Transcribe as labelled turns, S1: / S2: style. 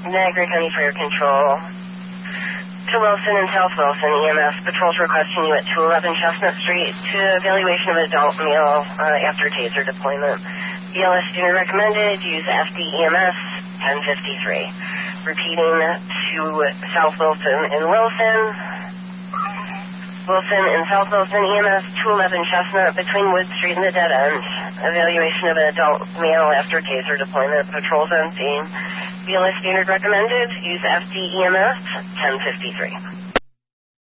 S1: Niagara County Fire Control. To Wilson and South Wilson, EMS patrols requesting you at 211 Chestnut Street to evaluation of adult male after taser deployment. BLS unit recommended, use FDEMS 1053. Repeating to South Wilson and Wilson. Wilson and South Wilson, EMS 211 Chestnut between Wood Street and the dead end. Evaluation of an adult male after taser deployment. Patrols on scene. BLS unit recommended, use FDEMS 1053.